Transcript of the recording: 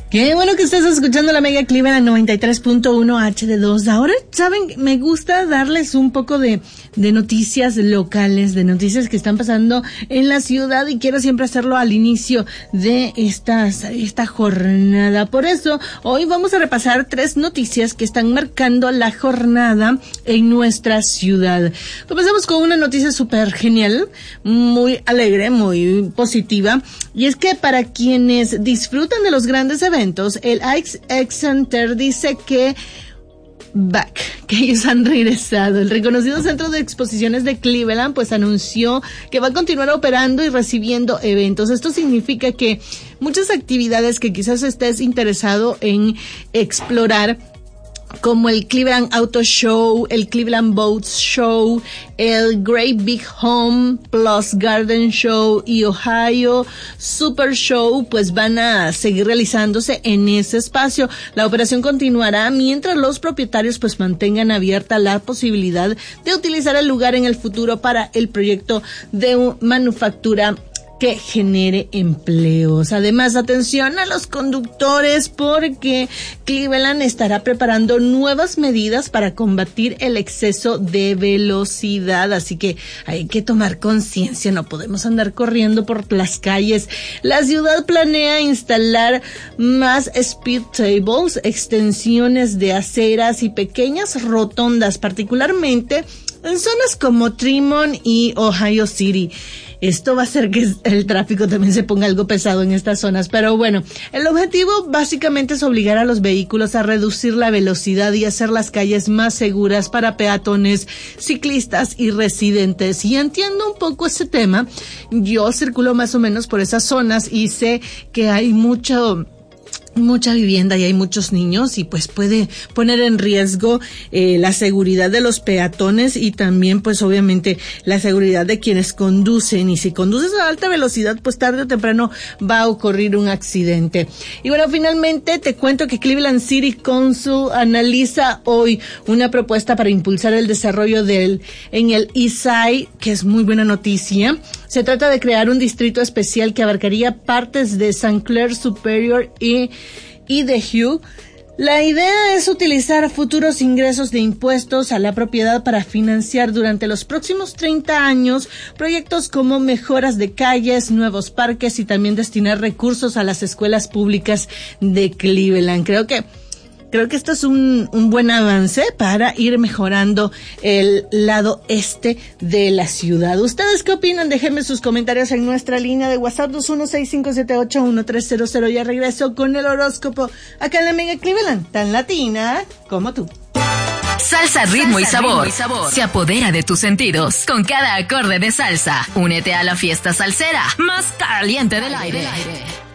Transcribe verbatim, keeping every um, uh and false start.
Qué bueno que estás escuchando la Mega Cleveland noventa y tres punto uno H D dos. Ahora, saben, me gusta darles un poco de, de noticias locales, de noticias que están pasando en la ciudad, y quiero siempre hacerlo al inicio de estas, esta jornada. Por eso, hoy vamos a repasar tres noticias que están marcando la jornada en nuestra ciudad. Comenzamos con una noticia súper genial, muy alegre, muy positiva, y es que para quienes disfrutan de los grandes eventos, el Ice X Center dice que back, que ellos han regresado. El reconocido Centro de Exposiciones de Cleveland pues anunció que va a continuar operando y recibiendo eventos. Esto significa que muchas actividades que quizás estés interesado en explorar, como el Cleveland Auto Show, el Cleveland Boats Show, el Great Big Home Plus Garden Show y Ohio Super Show, pues van a seguir realizándose en ese espacio. La operación continuará mientras los propietarios pues mantengan abierta la posibilidad de utilizar el lugar en el futuro para el proyecto de manufactura que genere empleos. Además, atención a los conductores, porque Cleveland estará preparando nuevas medidas para combatir el exceso de velocidad, así que hay que tomar conciencia, no podemos andar corriendo por las calles. La ciudad planea instalar más speed tables, extensiones de aceras y pequeñas rotondas, particularmente en zonas como Tremont y Ohio City. Esto va a hacer que el tráfico también se ponga algo pesado en estas zonas, pero bueno, el objetivo básicamente es obligar a los vehículos a reducir la velocidad y hacer las calles más seguras para peatones, ciclistas y residentes. Y entiendo un poco ese tema. Yo circulo más o menos por esas zonas y sé que hay mucho... mucha vivienda y hay muchos niños, y pues puede poner en riesgo eh, la seguridad de los peatones y también pues obviamente la seguridad de quienes conducen. Y si conduces a alta velocidad, pues tarde o temprano va a ocurrir un accidente. Y bueno, finalmente te cuento que Cleveland City Council analiza hoy una propuesta para impulsar el desarrollo del en el East Side, que es muy buena noticia. Se trata de crear un distrito especial que abarcaría partes de Saint Clair Superior y, y de Hugh. La idea es utilizar futuros ingresos de impuestos a la propiedad para financiar durante los próximos treinta años proyectos como mejoras de calles, nuevos parques y también destinar recursos a las escuelas públicas de Cleveland. Creo que Creo que esto es un, un buen avance para ir mejorando el lado este de la ciudad. ¿Ustedes qué opinan? Déjenme sus comentarios en nuestra línea de WhatsApp dos uno seis cinco siete ocho uno tres cero cero. Ya regreso con el horóscopo acá en la Mega Cleveland, tan latina como tú. Salsa, ritmo, salsa, y, sabor. ritmo y sabor se apodera de tus sentidos con cada acorde de salsa. Únete a la fiesta salsera más caliente del aire. Del aire.